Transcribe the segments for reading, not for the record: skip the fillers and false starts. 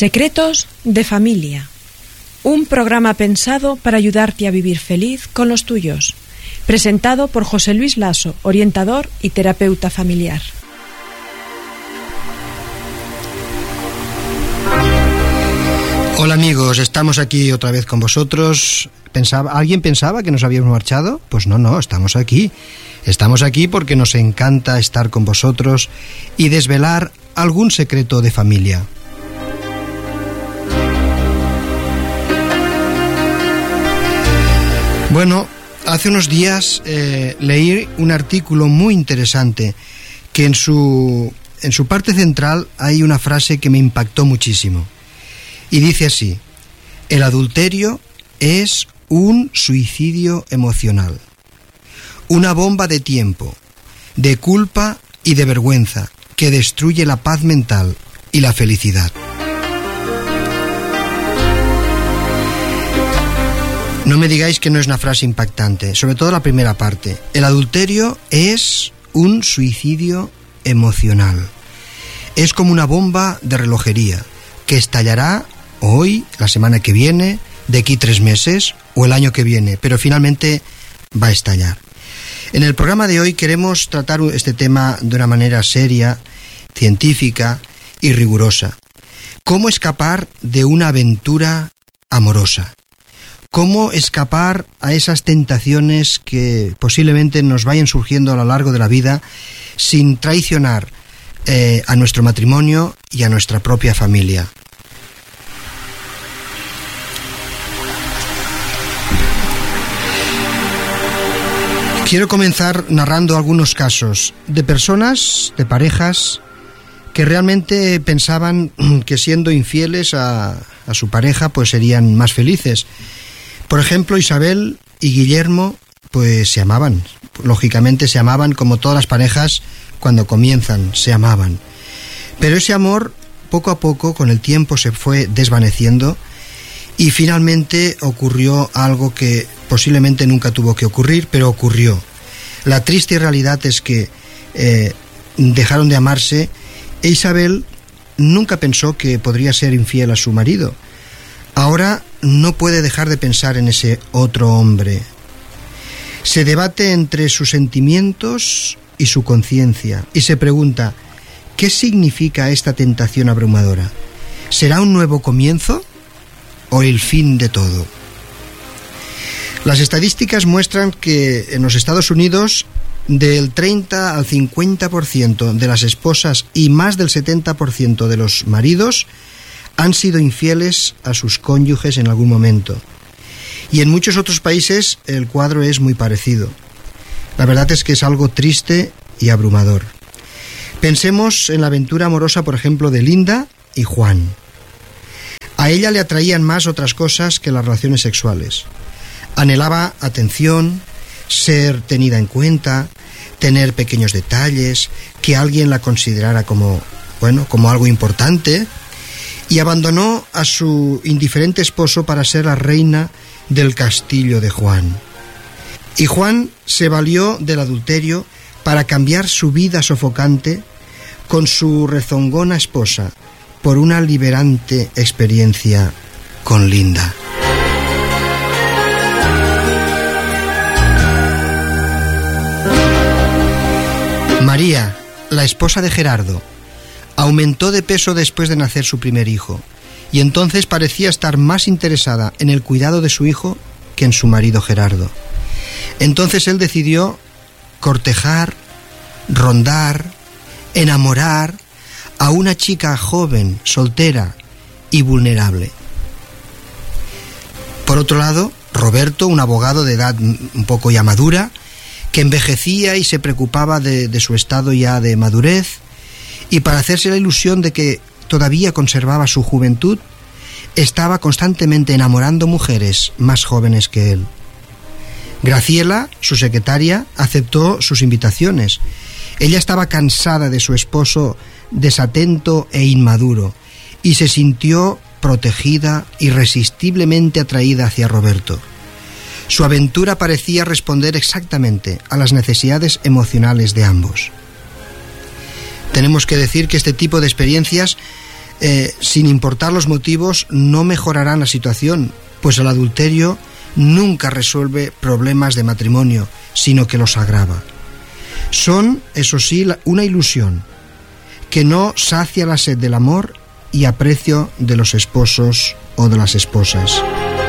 Secretos de familia. Un programa pensado para ayudarte a vivir feliz con los tuyos. Presentado por José Luis Lasso, orientador y terapeuta familiar. Hola amigos, estamos aquí otra vez con vosotros. ¿Alguien pensaba que nos habíamos marchado? Pues no, estamos aquí. Estamos aquí porque nos encanta estar con vosotros y desvelar algún secreto de familia. Bueno, hace unos días leí un artículo muy interesante que en su parte central hay una frase que me impactó muchísimo. Y dice así: el adulterio es un suicidio emocional, una bomba de tiempo, de culpa y de vergüenza que destruye la paz mental y la felicidad. No me digáis que no es una frase impactante, sobre todo la primera parte. El adulterio es un suicidio emocional. Es como una bomba de relojería que estallará hoy, la semana que viene, de aquí 3 meses o el año que viene, pero finalmente va a estallar. En el programa de hoy queremos tratar este tema de una manera seria, científica y rigurosa. ¿Cómo escapar de una aventura amorosa? ¿Cómo escapar a esas tentaciones que posiblemente nos vayan surgiendo a lo largo de la vida sin traicionar a nuestro matrimonio y a nuestra propia familia? Quiero comenzar narrando algunos casos de personas, de parejas, que realmente pensaban que siendo infieles a su pareja pues serían más felices. Por ejemplo, Isabel y Guillermo pues se amaban. Lógicamente se amaban como todas las parejas cuando comienzan, se amaban. Pero ese amor poco a poco con el tiempo se fue desvaneciendo y finalmente ocurrió algo que posiblemente nunca tuvo que ocurrir, pero ocurrió. La triste realidad es que dejaron de amarse e Isabel nunca pensó que podría ser infiel a su marido. Ahora no puede dejar de pensar en ese otro hombre. Se debate entre sus sentimientos y su conciencia y se pregunta: ¿qué significa esta tentación abrumadora? ¿Será un nuevo comienzo o el fin de todo? Las estadísticas muestran que en los Estados Unidos del 30 al 50% de las esposas y más del 70% de los maridos han sido infieles a sus cónyuges en algún momento. Y en muchos otros países el cuadro es muy parecido. La verdad es que es algo triste y abrumador. Pensemos en la aventura amorosa, por ejemplo, de Linda y Juan. A ella le atraían más otras cosas que las relaciones sexuales. Anhelaba atención, ser tenida en cuenta, tener pequeños detalles, que alguien la considerara como algo importante, y abandonó a su indiferente esposo para ser la reina del castillo de Juan. Y Juan se valió del adulterio para cambiar su vida sofocante con su rezongona esposa por una liberante experiencia con Linda. María, la esposa de Gerardo, aumentó de peso después de nacer su primer hijo, y entonces parecía estar más interesada en el cuidado de su hijo que en su marido Gerardo. Entonces él decidió cortejar, rondar, enamorar a una chica joven, soltera y vulnerable. Por otro lado, Roberto, un abogado de edad un poco ya madura, que envejecía y se preocupaba de su estado ya de madurez, y para hacerse la ilusión de que todavía conservaba su juventud, estaba constantemente enamorando mujeres más jóvenes que él. Graciela, su secretaria, aceptó sus invitaciones. Ella estaba cansada de su esposo desatento e inmaduro y se sintió protegida, irresistiblemente atraída hacia Roberto. Su aventura parecía responder exactamente a las necesidades emocionales de ambos. Tenemos que decir que este tipo de experiencias sin importar los motivos, no mejorarán la situación, pues el adulterio nunca resuelve problemas de matrimonio, sino que los agrava. Son, eso sí, una ilusión que no sacia la sed del amor y aprecio de los esposos o de las esposas.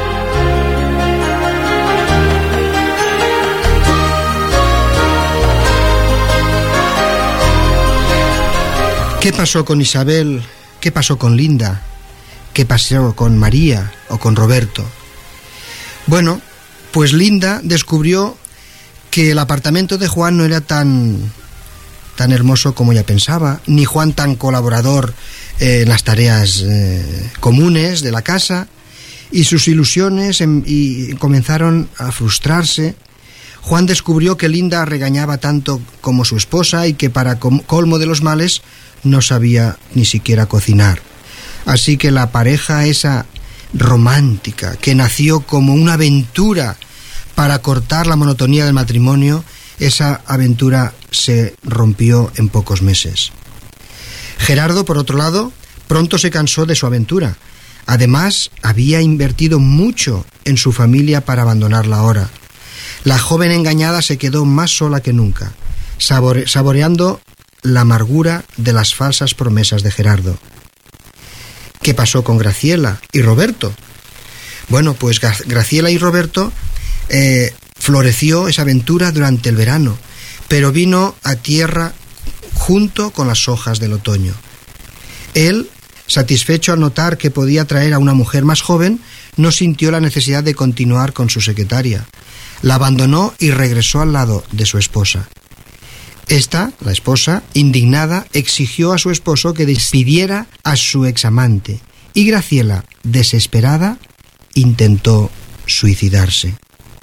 ¿Qué pasó con Isabel? ¿Qué pasó con Linda? ¿Qué pasó con María o con Roberto? Bueno, pues Linda descubrió que el apartamento de Juan no era tan hermoso como ella pensaba, ni Juan tan colaborador en las tareas comunes de la casa, y sus ilusiones comenzaron a frustrarse. Juan descubrió que Linda regañaba tanto como su esposa y que para colmo de los males no sabía ni siquiera cocinar. Así que la pareja esa romántica, que nació como una aventura para cortar la monotonía del matrimonio, esa aventura se rompió en pocos meses. Gerardo, por otro lado, pronto se cansó de su aventura. Además, había invertido mucho en su familia para abandonarla ahora. La joven engañada se quedó más sola que nunca, saboreando la amargura de las falsas promesas de Gerardo. ¿Qué pasó con Graciela y Roberto? Bueno, pues Graciela y Roberto floreció esa aventura durante el verano, pero vino a tierra junto con las hojas del otoño. Él, satisfecho al notar que podía traer a una mujer más joven, no sintió la necesidad de continuar con su secretaria. La abandonó y regresó al lado de su esposa. Esta, la esposa, indignada, exigió a su esposo que despidiera a su examante, y Graciela, desesperada, intentó suicidarse.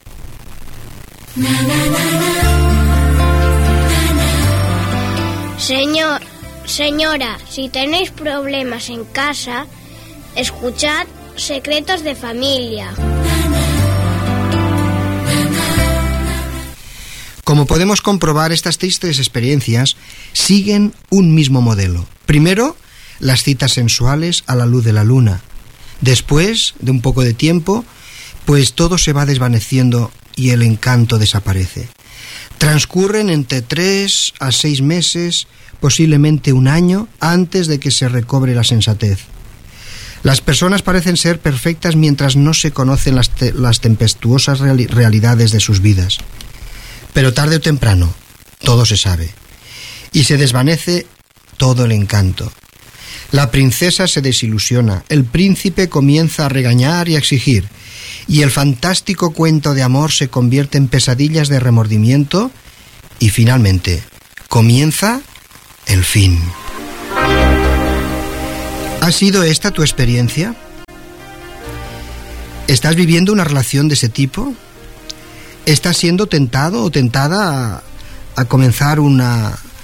Señora, si tenéis problemas en casa, escuchad Secretos de Familia. Como podemos comprobar, estas tristes experiencias siguen un mismo modelo. Primero, las citas sensuales a la luz de la luna. Después, de un poco de tiempo, pues todo se va desvaneciendo y el encanto desaparece. Transcurren entre 3 a 6 meses, posiblemente un año, antes de que se recobre la sensatez. Las personas parecen ser perfectas mientras no se conocen las tempestuosas realidades de sus vidas. Pero tarde o temprano, todo se sabe, y se desvanece todo el encanto. La princesa se desilusiona, el príncipe comienza a regañar y a exigir, y el fantástico cuento de amor se convierte en pesadillas de remordimiento, y finalmente comienza el fin. ¿Ha sido esta tu experiencia? ¿Estás viviendo una relación de ese tipo? ¿Estás siendo tentado o tentada a comenzar una